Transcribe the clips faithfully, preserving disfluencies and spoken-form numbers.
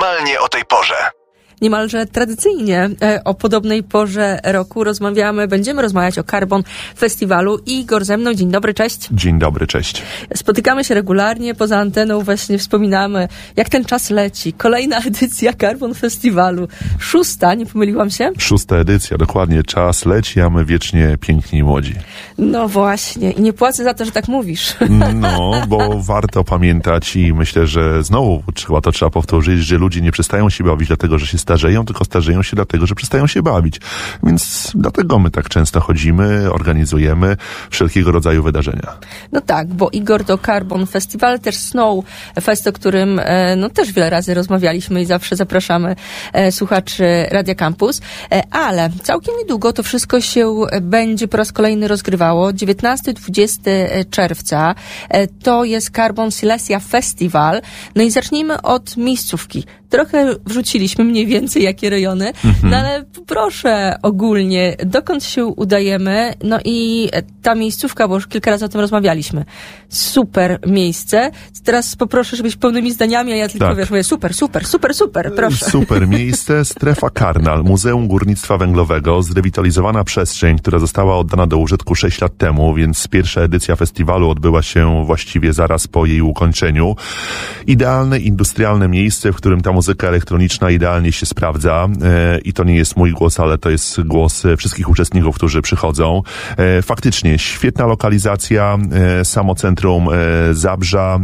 Normalnie o tej porze. Niemalże tradycyjnie o podobnej porze roku rozmawiamy, będziemy rozmawiać o Carbon Festiwalu. Igor ze mną, dzień dobry, cześć. Dzień dobry, cześć. Spotykamy się regularnie, poza anteną właśnie wspominamy, jak ten czas leci. Kolejna edycja Carbon Festiwalu. Szósta, nie pomyliłam się? Szósta edycja, dokładnie. Czas leci, a my wiecznie piękni i młodzi. No właśnie. I nie płacę za to, że tak mówisz. No, bo warto pamiętać i myślę, że znowu chyba to trzeba powtórzyć, że ludzie nie przestają się bawić dlatego, że się starzeją, tylko starzeją się dlatego, że przestają się bawić. Więc dlatego my tak często chodzimy, organizujemy wszelkiego rodzaju wydarzenia. No tak, bo Igor to Carbon Festival, też Snow Fest, o którym no też wiele razy rozmawialiśmy i zawsze zapraszamy e, słuchaczy Radia Campus, e, ale całkiem niedługo to wszystko się będzie po raz kolejny rozgrywało. dziewiętnastego do dwudziestego czerwca e, to jest Carbon Silesia Festival. No i zacznijmy od miejscówki. Trochę wrzuciliśmy mniej więcej jakie rejony, mhm. no ale proszę ogólnie, dokąd się udajemy, no i ta miejscówka, bo już kilka razy o tym rozmawialiśmy. Super miejsce. Teraz poproszę, żebyś pełnymi zdaniami, a ja tylko tak. wiesz, mówię super, super, super, super, proszę. Super miejsce, strefa Karnal, Muzeum Górnictwa Węglowego, zrewitalizowana przestrzeń, która została oddana do użytku sześć lat temu, więc pierwsza edycja festiwalu odbyła się właściwie zaraz po jej ukończeniu. Idealne, industrialne miejsce, w którym ta muzyka elektroniczna idealnie się sprawdza e, i to nie jest mój głos, ale to jest głos wszystkich uczestników, którzy przychodzą. E, faktycznie świetna lokalizacja, e, samo centrum e, Zabrza,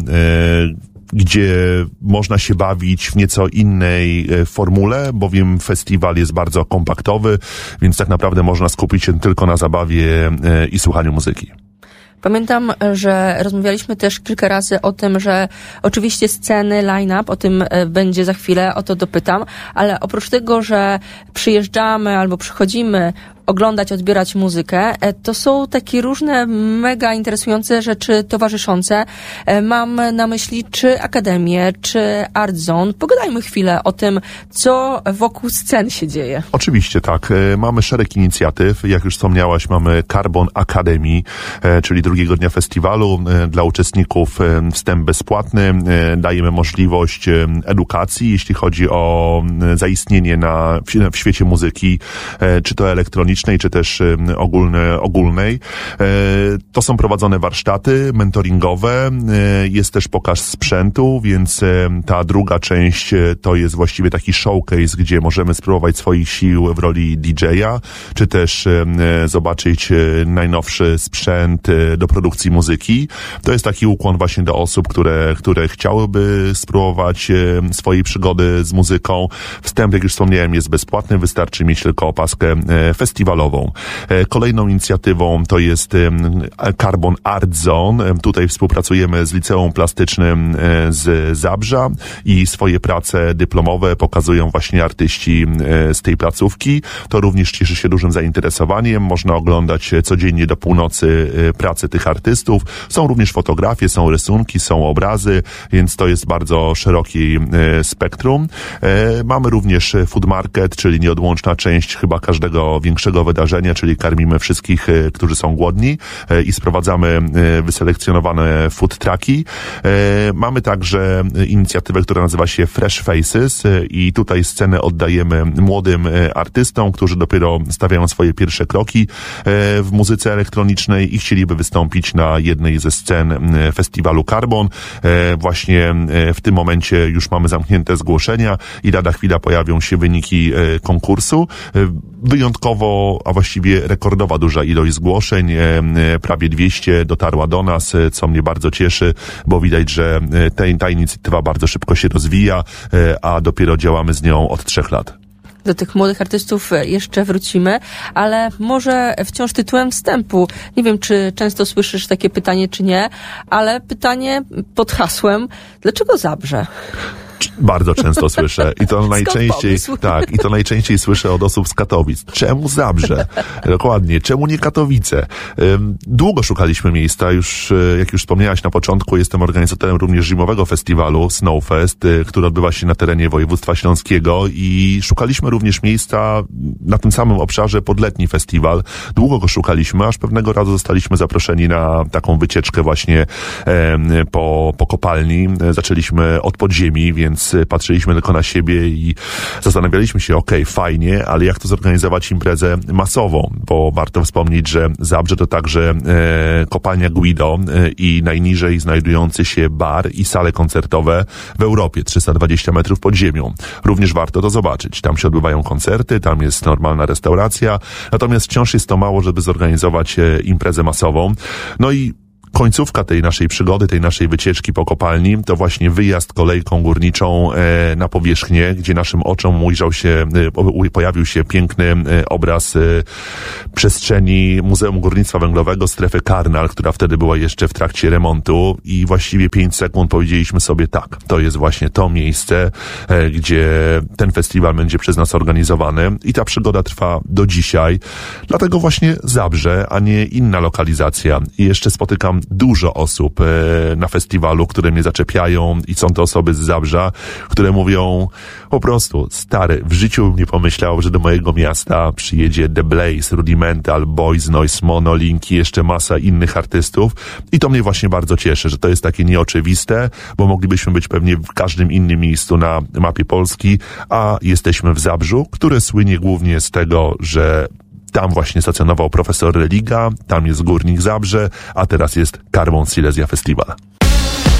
e, gdzie można się bawić w nieco innej formule, bowiem festiwal jest bardzo kompaktowy, więc tak naprawdę można skupić się tylko na zabawie e, i słuchaniu muzyki. Pamiętam, że rozmawialiśmy też kilka razy o tym, że oczywiście sceny, line-up, o tym będzie za chwilę, o to dopytam, ale oprócz tego, że przyjeżdżamy albo przychodzimy oglądać, odbierać muzykę, to są takie różne mega interesujące rzeczy towarzyszące. Mam na myśli czy Akademię, czy Art Zone. Pogadajmy chwilę o tym, co wokół scen się dzieje. Oczywiście tak. Mamy szereg inicjatyw. Jak już wspomniałaś, mamy Carbon Academy, czyli drugiego dnia festiwalu. Dla uczestników wstęp bezpłatny. Dajemy możliwość edukacji, jeśli chodzi o zaistnienie na, w świecie muzyki, czy to elektronicznej, czy też ogólne, ogólnej. To są prowadzone warsztaty mentoringowe, jest też pokaz sprzętu, więc ta druga część to jest właściwie taki showcase, gdzie możemy spróbować swoich sił w roli D J a, czy też zobaczyć najnowszy sprzęt do produkcji muzyki. To jest taki ukłon właśnie do osób, które, które chciałyby spróbować swojej przygody z muzyką. Wstęp, jak już wspomniałem, jest bezpłatny, wystarczy mieć tylko opaskę festiwalową. Kolejną inicjatywą to jest Carbon Art Zone. Tutaj współpracujemy z Liceum Plastycznym z Zabrza i swoje prace dyplomowe pokazują właśnie artyści z tej placówki. To również cieszy się dużym zainteresowaniem. Można oglądać codziennie do północy prace tych artystów. Są również fotografie, są rysunki, są obrazy, więc to jest bardzo szeroki spektrum. Mamy również food market, czyli nieodłączna część chyba każdego większego wydarzenia, czyli karmimy wszystkich, którzy są głodni i sprowadzamy wyselekcjonowane food trucki. Mamy także inicjatywę, która nazywa się Fresh Faces i tutaj scenę oddajemy młodym artystom, którzy dopiero stawiają swoje pierwsze kroki w muzyce elektronicznej i chcieliby wystąpić na jednej ze scen festiwalu Carbon. Właśnie w tym momencie już mamy zamknięte zgłoszenia i lada chwila pojawią się wyniki konkursu. Wyjątkowo, a właściwie rekordowa duża ilość zgłoszeń, prawie dwieście dotarła do nas, co mnie bardzo cieszy, bo widać, że ta, ta inicjatywa bardzo szybko się rozwija, a dopiero działamy z nią od trzech lat. Do tych młodych artystów jeszcze wrócimy, ale może wciąż tytułem wstępu. Nie wiem, czy często słyszysz takie pytanie, czy nie, ale pytanie pod hasłem, dlaczego Zabrze? Bardzo często słyszę i to najczęściej, tak, i to najczęściej słyszę od osób z Katowic. Czemu Zabrze? Dokładnie, czemu nie Katowice? Długo szukaliśmy miejsca, już, jak już wspomniałaś na początku, jestem organizatorem również zimowego festiwalu Snowfest, który odbywa się na terenie województwa śląskiego i szukaliśmy również miejsca na tym samym obszarze pod letni festiwal. Długo go szukaliśmy, aż pewnego razu zostaliśmy zaproszeni na taką wycieczkę właśnie po, po kopalni. Zaczęliśmy od podziemi, więc więc patrzyliśmy tylko na siebie i zastanawialiśmy się, okej, okay, fajnie, ale jak to zorganizować imprezę masową, bo warto wspomnieć, że Zabrze to także e, kopalnia Guido e, i najniżej znajdujący się bar i sale koncertowe w Europie, trzysta dwadzieścia metrów pod ziemią. Również warto to zobaczyć. Tam się odbywają koncerty, tam jest normalna restauracja, natomiast wciąż jest to mało, żeby zorganizować e, imprezę masową. No i końcówka tej naszej przygody, tej naszej wycieczki po kopalni, to właśnie wyjazd kolejką górniczą e, na powierzchnię, gdzie naszym oczom ujrzał się, e, pojawił się piękny e, obraz e, przestrzeni Muzeum Górnictwa Węglowego, strefy Karnal, która wtedy była jeszcze w trakcie remontu i właściwie pięć sekund powiedzieliśmy sobie tak, to jest właśnie to miejsce, e, gdzie ten festiwal będzie przez nas organizowany i ta przygoda trwa do dzisiaj. Dlatego właśnie Zabrze, a nie inna lokalizacja. I jeszcze spotykam dużo osób e, na festiwalu, które mnie zaczepiają i są to osoby z Zabrza, które mówią po prostu, stary, w życiu bym nie pomyślał, że do mojego miasta przyjedzie The Blaze, Rudimental, Boys Noise, Mono, Link i jeszcze masa innych artystów i to mnie właśnie bardzo cieszy, że to jest takie nieoczywiste, bo moglibyśmy być pewnie w każdym innym miejscu na mapie Polski, a jesteśmy w Zabrzu, które słynie głównie z tego, że tam właśnie stacjonował profesor Religa, tam jest Górnik Zabrze, a teraz jest Carbon Silesia Festival.